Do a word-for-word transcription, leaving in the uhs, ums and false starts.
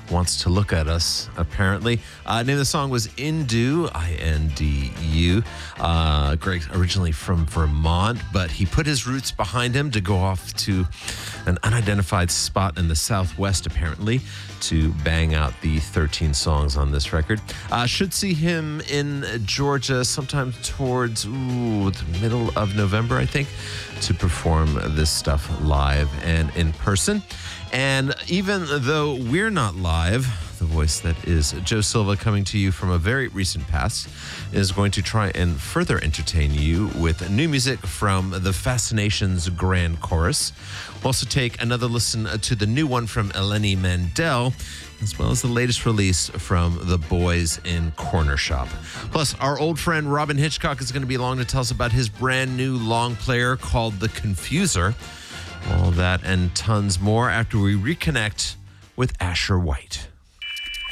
wants to look at us, apparently. Uh, name of the song was Indu, I N D U. Uh, Greg originally from Vermont, but he put his roots behind him to go off to an unidentified spot in the Southwest, apparently, to bang out the thirteen songs on this record. Uh, should see him in Georgia sometime towards ooh, the middle of November, I think, to perform this stuff live and in person. And even though we're not live, the voice that is Joe Silva, coming to you from a very recent past, is going to try and further entertain you with new music from the Fascinations Grand Chorus. We'll also take another listen to the new one from Eleni Mandel, as well as the latest release from the boys in Corner Shop. Plus, our old friend Robin Hitchcock is going to be along to tell us about his brand new long player called The Confuser. All that and tons more after we reconnect with Asher White.